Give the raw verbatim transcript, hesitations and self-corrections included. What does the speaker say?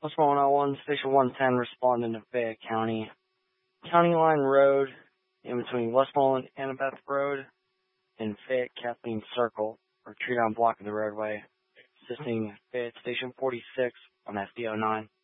Westmoreland oh one, Station one ten, responding to Fayette County. County Line Road, in between Westmoreland and Annabeth Road, and Fayette Kathleen Circle, or tree down block of the roadway, assisting Fayette Station forty-six on S D oh nine.